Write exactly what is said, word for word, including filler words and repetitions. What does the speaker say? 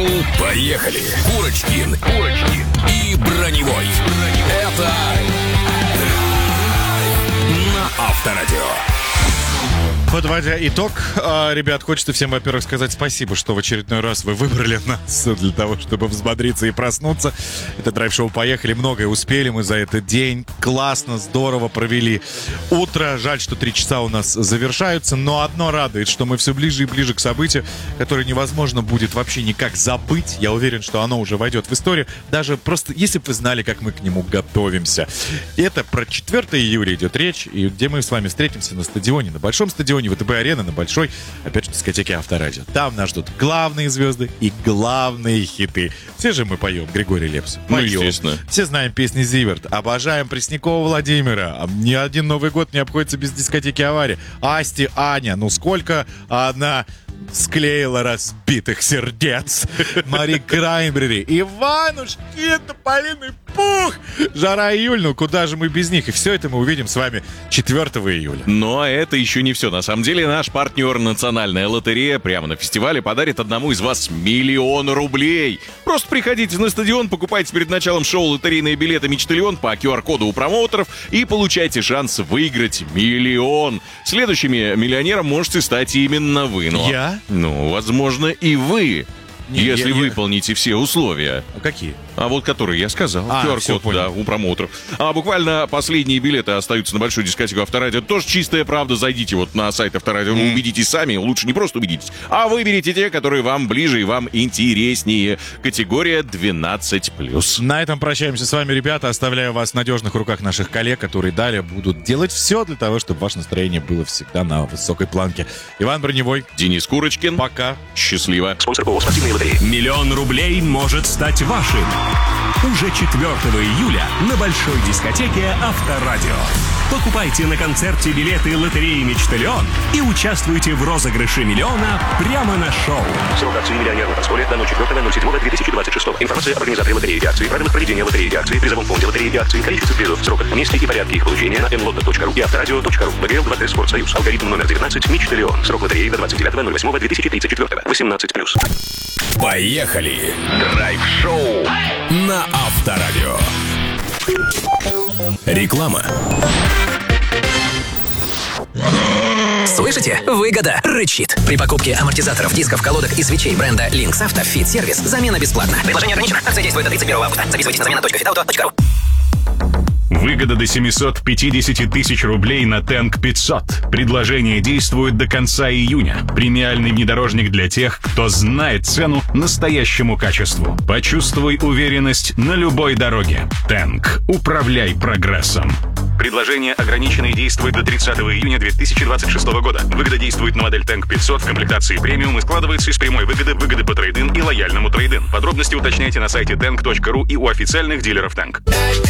Драйв-шоу. Поехали. Курочкин, Курочкин и Броневой. Это на Авторадио. Подводя итог, ребят, хочется всем, во-первых, сказать спасибо, что в очередной раз вы выбрали нас для того, чтобы взбодриться и проснуться. Это драйв-шоу «Поехали». Многое успели мы за этот день. Классно, здорово провели утро. Жаль, что три часа у нас завершаются, но одно радует, что мы все ближе и ближе к событию, которое невозможно будет вообще никак забыть. Я уверен, что оно уже войдет в историю. Даже просто, если бы вы знали, как мы к нему готовимся. Это про четвёртого июля идет речь, и где мы с вами встретимся на стадионе, на большом стадионе ВТБ-арена, на большой, опять же, дискотеке Авторадио. Там нас ждут главные звезды и главные хиты. Все же мы поем Григорий Лепс. Ну, Поем. естественно. Все знаем песни Зиверт. Обожаем Преснякова Владимира. Ни один Новый год не обходится без дискотеки Аварии. Асти Аня. Ну сколько она склеила разбитых сердец. Мари Краймбрери. Иванушки, это Полины Пух. Жара июль, ну куда же мы без них? И все это мы увидим с вами четвёртого июля. Но это еще не все. На самом деле наш партнер Национальная лотерея прямо на фестивале подарит одному из вас миллион рублей. Просто приходите на стадион, покупайте перед началом шоу лотерейные билеты «Мечтальон» по ку ар-коду у промоутеров и получайте шанс выиграть миллион. Следующими миллионером можете стать именно вы. Но, Я? Ну, возможно, и вы. Не, если я- я- выполните все условия. А какие? А вот которые я сказал. А, ку всё, ар-код, понял. да, у промоутеров. А буквально последние билеты остаются на большую дискотеку Авторадио. Тоже чистая правда. Зайдите вот на сайт Авторадио, вы убедитесь сами. Лучше не просто убедитесь, а выберите те, которые вам ближе и вам интереснее. Категория двенадцать плюс. На этом прощаемся с вами, ребята. Оставляю вас в надежных руках наших коллег, которые далее будут делать все для того, чтобы ваше настроение было всегда на высокой планке. Иван Броневой. Денис Курочкин. Пока. Счастливо. Спонсор ООО «Спортивные лотереи». Миллион рублей может стать вашим. Уже четвёртого июля на большой дискотеке Авторадио. Покупайте на концерте билеты лотереи «Мечтальон» и участвуйте в розыгрыше миллиона прямо на шоу. Срок акции «Миллионер» на танцполе до четвёртого ноль седьмого две тысячи двадцать шестого. Информация об организаторе лотереи и акции, правилах проведения лотереи и акции, призовом фонде лотереи и акции, количество призов, сроках, месте и порядке их получения на эм лото точка ру и авторадио точка ру. ВГЛ два тэ Спортсоюз. Алгоритм номер девятнадцать «Мечтальон». Срок лотереи до двадцать девятого ноль восьмого две тысячи тридцать четвёртого. восемнадцать плюс. Поехали! Драйв-шоу на Авторадио. Реклама. Слышите? Выгода рычит. При покупке амортизаторов, дисков, колодок и свечей бренда Lynx Auto Fit Service замена бесплатна. Предложение ограничено. Акция действует до тридцать первого августа. Записывайтесь на замена точка фит ауто точка ру. Выгода до семьсот пятьдесят тысяч рублей на Тэнк пятьсот. Предложение действует до конца июня. Премиальный внедорожник для тех, кто знает цену настоящему качеству. Почувствуй уверенность на любой дороге. Тэнк. Управляй прогрессом. Предложение ограничено и действует до тридцатого июня две тысячи двадцать шестого года. Выгода действует на модель Тэнк пятьсот в комплектации премиум и складывается из прямой выгоды, выгоды по трейд-ин и лояльному трейд-ин. Подробности уточняйте на сайте тэнк точка ру и у официальных дилеров Тэнк.